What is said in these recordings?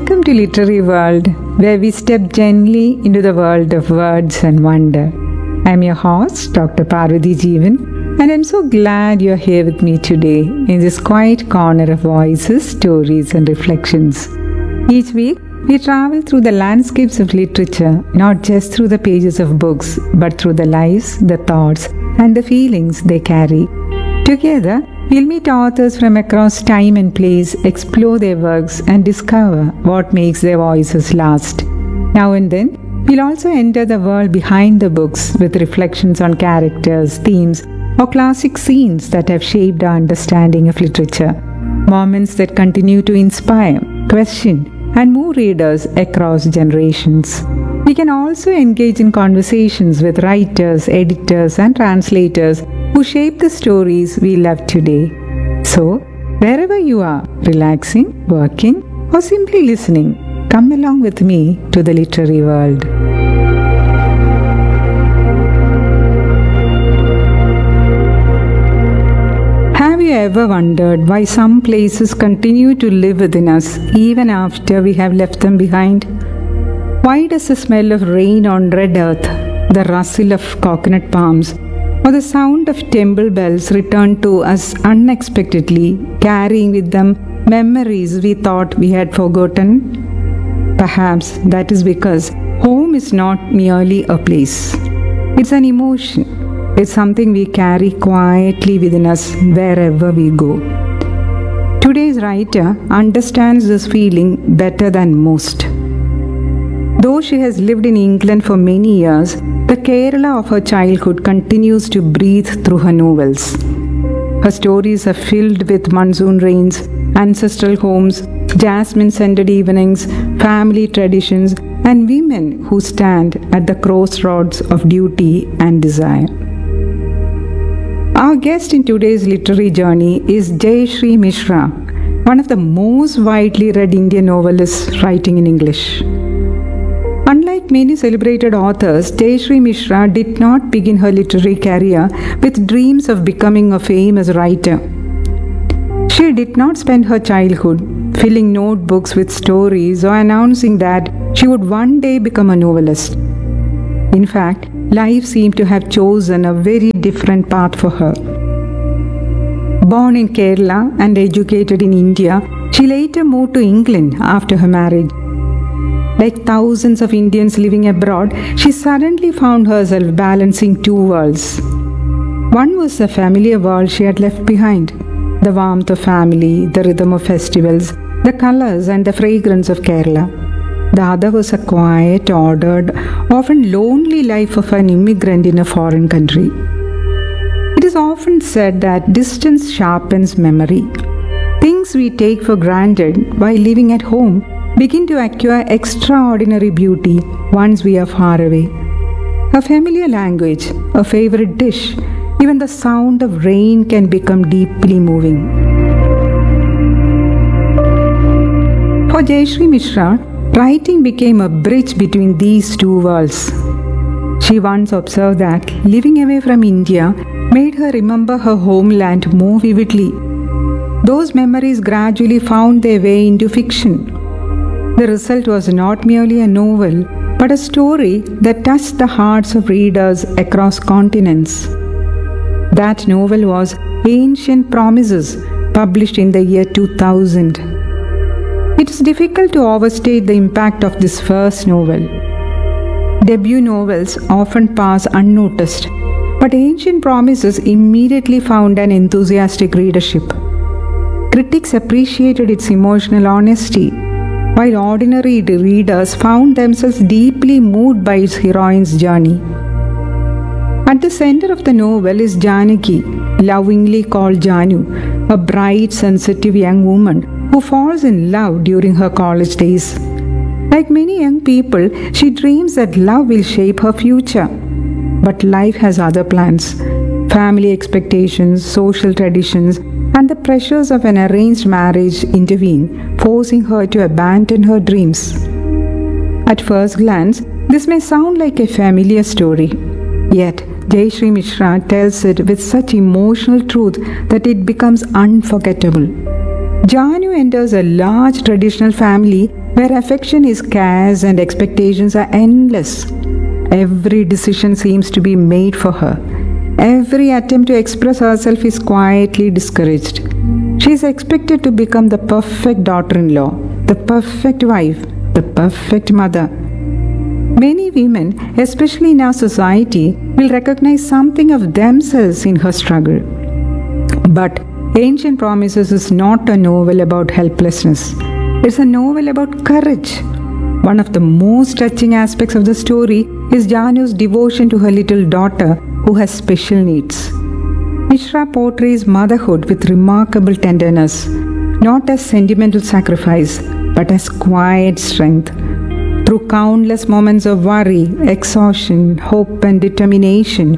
Welcome to Literary World, where we step gently into the world of words and wonder. I'm your host, Dr. Parvati Jeevan, and I'm so glad you're here with me today in this quiet corner of voices, stories, and reflections. Each week, we travel through the landscapes of literature, not just through the pages of books, but through the lives, the thoughts, and the feelings they carry. Together, we'll meet authors from across time and place, explore their works, and discover what makes their voices last. Now and then, we'll also enter the world behind the books with reflections on characters, themes, or classic scenes that have shaped our understanding of literature. Moments that continue to inspire, question, and move readers across generations. We can also engage in conversations with writers, editors, and translators who shape the stories we love today. So, wherever you are, relaxing, working, or simply listening, come along with me to the literary world. Have you ever wondered why some places continue to live within us even after we have left them behind? Why does the smell of rain on red earth, the rustle of coconut palms, or the sound of temple bells return to us unexpectedly, carrying with them memories we thought we had forgotten? Perhaps that is because home is not merely a place. It's an emotion. It's something we carry quietly within us wherever we go. Today's writer understands this feeling better than most. Though she has lived in England for many years, the Kerala of her childhood continues to breathe through her novels. Her stories are filled with monsoon rains, ancestral homes, jasmine-scented evenings, family traditions, and women who stand at the crossroads of duty and desire. Our guest in today's literary journey is Jayashree Mishra, one of the most widely read Indian novelists writing in English. Unlike many celebrated authors, Jayashree Mishra did not begin her literary career with dreams of becoming a famous writer. She did not spend her childhood filling notebooks with stories or announcing that she would one day become a novelist. In fact, life seemed to have chosen a very different path for her. Born in Kerala and educated in India, she later moved to England after her marriage. Like thousands of Indians living abroad, she suddenly found herself balancing two worlds. One was the familiar world she had left behind, the warmth of family, the rhythm of festivals, the colors and the fragrance of Kerala. The other was a quiet, ordered, often lonely life of an immigrant in a foreign country. It is often said that distance sharpens memory. Things we take for granted while living at home begin to acquire extraordinary beauty once we are far away. A familiar language, a favorite dish, even the sound of rain can become deeply moving. For Jayashree Mishra, writing became a bridge between these two worlds. She once observed that living away from India made her remember her homeland more vividly. Those memories gradually found their way into fiction. The result was not merely a novel, but a story that touched the hearts of readers across continents. That novel was Ancient Promises, published in the year 2000. It is difficult to overstate the impact of this first novel. Debut novels often pass unnoticed, but Ancient Promises immediately found an enthusiastic readership. Critics appreciated its emotional honesty, while ordinary readers found themselves deeply moved by its heroine's journey. At the center of the novel is Janaki, lovingly called Janu, a bright, sensitive young woman who falls in love during her college days. Like many young people, she dreams that love will shape her future. But life has other plans. Family expectations, social traditions, and the pressures of an arranged marriage intervene, forcing her to abandon her dreams. At first glance, this may sound like a familiar story. Yet, Jayashree Mishra tells it with such emotional truth that it becomes unforgettable. Janu enters a large traditional family where affection is scarce and expectations are endless. Every decision seems to be made for her. Every attempt to express herself is quietly discouraged. She is expected to become the perfect daughter-in-law, the perfect wife, the perfect mother. Many women, especially in our society, will recognize something of themselves in her struggle. But Ancient Promises is not a novel about helplessness. It's a novel about courage. One of the most touching aspects of the story is Janu's devotion to her little daughter who has special needs. Mishra portrays motherhood with remarkable tenderness, not as sentimental sacrifice, but as quiet strength. Through countless moments of worry, exhaustion, hope, and determination,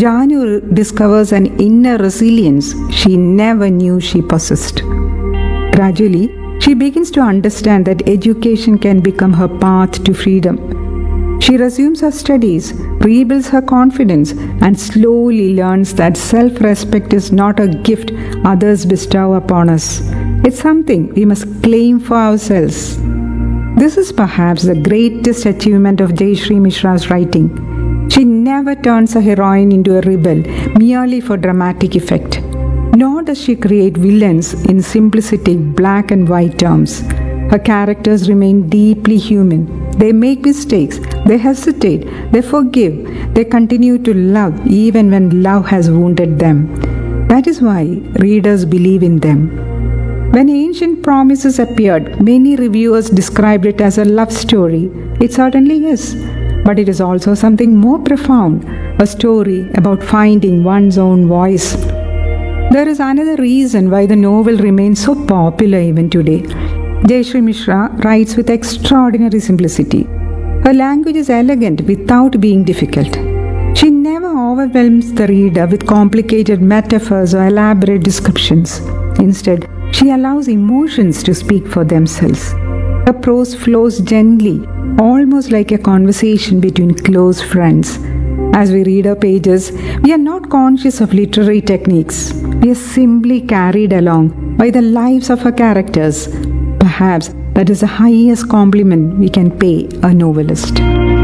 Janu discovers an inner resilience she never knew she possessed. Gradually, she begins to understand that education can become her path to freedom. She resumes her studies, rebuilds her confidence, and slowly learns that self-respect is not a gift others bestow upon us. It's something we must claim for ourselves. This is perhaps the greatest achievement of Jayashree Mishra's writing. She never turns a heroine into a rebel merely for dramatic effect. Nor does she create villains in simplistic black and white terms. Her characters remain deeply human. They make mistakes, they hesitate, they forgive, they continue to love even when love has wounded them. That is why readers believe in them. When Ancient Promises appeared, many reviewers described it as a love story. It certainly is, but it is also something more profound, a story about finding one's own voice. There is another reason why the novel remains so popular even today. Jayashree Mishra writes with extraordinary simplicity. Her language is elegant without being difficult. She never overwhelms the reader with complicated metaphors or elaborate descriptions. Instead, she allows emotions to speak for themselves. Her prose flows gently, almost like a conversation between close friends. As we read her pages, we are not conscious of literary techniques. We are simply carried along by the lives of her characters. Perhaps that is the highest compliment we can pay a novelist.